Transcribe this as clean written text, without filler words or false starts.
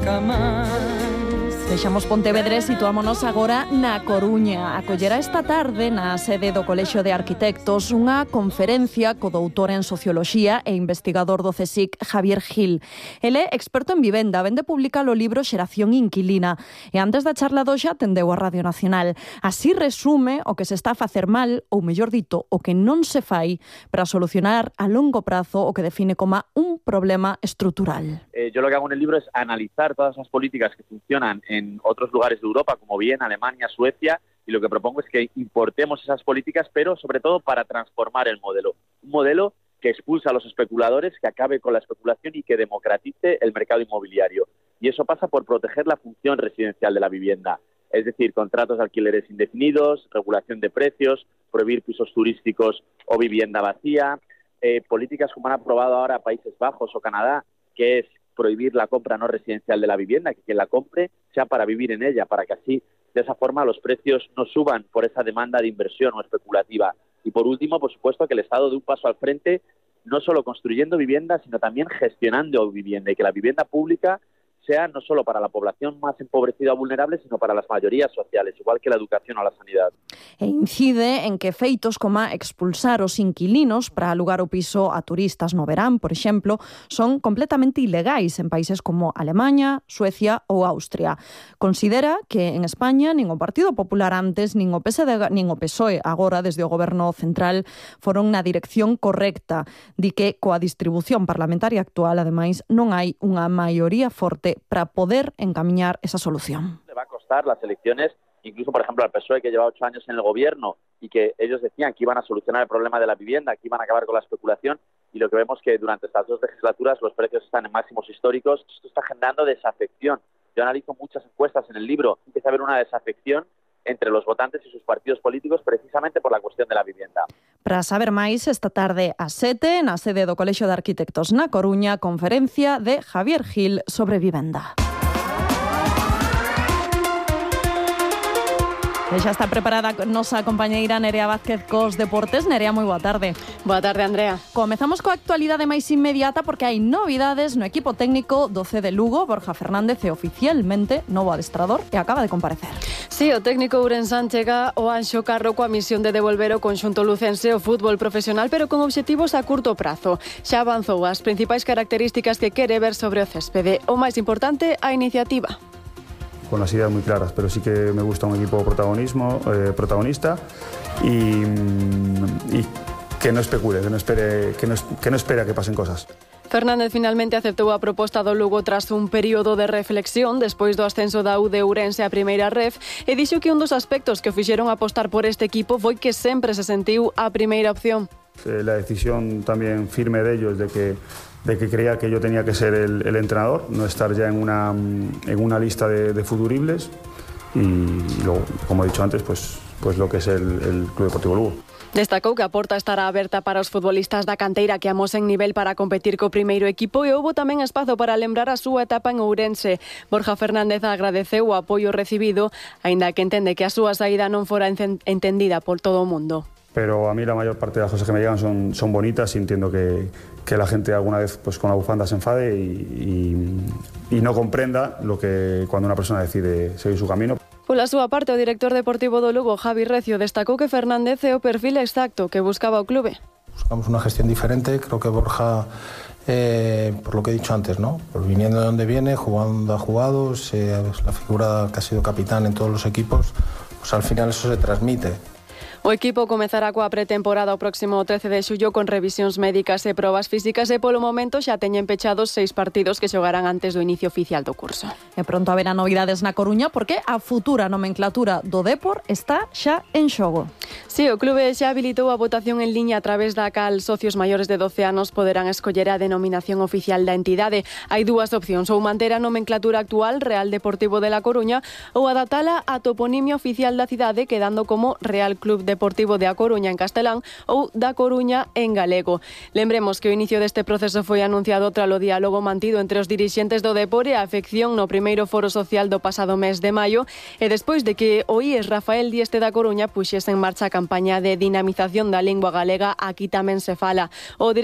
nunca máis. Deixamos Pontevedra e situámonos agora na Coruña. Acollera esta tarde na sede do Colexio de Arquitectos unha conferencia co doutor en Socioloxía e investigador do CSIC, Javier Gil. Ele é experto en vivenda, vende publicar o libro Xeración Inquilina e antes da charla doxe atendeu a Radio Nacional. Así resume o que se está a facer mal, ou mellor dito, o que non se fai para solucionar a longo prazo o que define como un problema estrutural. Yo lo que hago en el libro es analizar todas las políticas que funcionan en otros lugares de Europa, como Viena, Alemania, Suecia, y lo que propongo es que importemos esas políticas, pero sobre todo para transformar el modelo. Un modelo que expulsa a los especuladores, que acabe con la especulación y que democratice el mercado inmobiliario. Y eso pasa por proteger la función residencial de la vivienda, es decir, contratos de alquileres indefinidos, regulación de precios, prohibir pisos turísticos o vivienda vacía, políticas como han aprobado ahora Países Bajos o Canadá, que es prohibir la compra no residencial de la vivienda, que quien la compre sea para vivir en ella, para que así, de esa forma, los precios no suban por esa demanda de inversión o especulativa. Y por último, por supuesto, que el Estado dé un paso al frente, no solo construyendo vivienda, sino también gestionando vivienda, y que la vivienda pública sea no solo para la población más empobrecida o vulnerable, sino para las mayorías sociales, igual que la educación o la sanidad. E incide en que feitos como expulsar os inquilinos para alugar o piso a turistas no verán, por exemplo, son completamente ilegais en países como Alemania, Suecia ou Austria. Considera que en España nin o Partido Popular antes, nin o PSD, nin o PSOE agora desde o Goberno Central foron na dirección correcta. Di que coa distribución parlamentaria actual, ademais, non hai unha maioría forte para poder encamiñar esa solución. Le va a costar las elecciones, incluso, por ejemplo, al PSOE, que lleva 8 años en el gobierno y que ellos decían que iban a solucionar el problema de la vivienda, que iban a acabar con la especulación, y lo que vemos que durante estas 2 legislaturas los precios están en máximos históricos. Esto está generando desafección. Yo analizo muchas encuestas en el libro, empieza a haber una desafección entre los votantes y sus partidos políticos precisamente por la cuestión de la vivienda. Para saber máis, esta tarde ás 7, na sede do Colexio de Arquitectos na Coruña, conferencia de Javier Gil sobre vivenda. E xa está preparada nosa compañeira Nerea Vázquez cos deportes. Nerea, moi boa tarde. Boa tarde, Andrea. Comezamos coa actualidade máis inmediata porque hai novidades no equipo técnico do C de Lugo. Borja Fernández é oficialmente novo adestrador e acaba de comparecer. Sí, o técnico ourensán chega ao Anxo Carro coa misión de devolver o conxunto lucense ao fútbol profesional, pero con obxectivos a curto prazo. Xa avanzou as principais características que quere ver sobre o céspede. O máis importante, a iniciativa. Con las ideas muy claras, pero sí que me gusta un equipo protagonista y que no especule, que no espere a que pasen cosas. Fernández finalmente aceptou a proposta do Lugo tras un período de reflexión despois do ascenso da U de Ourense a primeira ref e dixo que un dos aspectos que o fixeron apostar por este equipo foi que sempre se sentiu a primeira opción. La decisión también firme de ellos de que creía que yo tenía que ser el entrenador, no estar ya en una lista de futuribles y luego, como he dicho antes, pues lo que es el Club Deportivo Lugo. Destacou que a porta estará aberta para os futbolistas da canteira que amosen nivel para competir co primeiro equipo e houbo tamén espazo para lembrar a súa etapa en Ourense. Borja Fernández agradeceu o apoio recibido, aínda que entende que a súa saída non fora entendida por todo o mundo. Pero a mí la mayor parte de las cosas que me llegan son bonitas y entiendo que la gente alguna vez pues con la bufanda se enfade y no comprenda lo que cuando una persona decide seguir su camino. Pola súa parte, o director deportivo do Lugo, Javi Recio, destacou que Fernández é o perfil exacto que buscaba o clube. Buscamos una gestión diferente, creo que Borja, por lo que he dicho antes, ¿no? Pues viniendo de donde viene, jugando ha jugado, la figura que ha sido capitán en todos los equipos, pues al final eso se transmite. O equipo comezará coa pretemporada o próximo 13 de xullo con revisións médicas e probas físicas e polo momento xa teñen pechados 6 partidos que xogarán antes do inicio oficial do curso. E pronto haberá novidades na Coruña porque a futura nomenclatura do Depor está xa en xogo. Sí, o clube xa habilitou a votación en liña a través da cal socios maiores de 12 anos poderán escoller a denominación oficial da entidade. Hai dúas opcións, ou manter a nomenclatura actual Real Deportivo de La Coruña ou adaptala a toponimia oficial da cidade quedando como Real Club Deportivo de A Coruña en castelán ou da Coruña en galego. Lembremos que o inicio deste proceso foi anunciado tralo diálogo mantido entre os dirixentes do Depor e a afección no primeiro foro social do pasado mes de maio e despois de que o IES Rafael Dieste da Coruña puxese en marcha a campaña de dinamización da lingua galega Aquí tamén se fala. O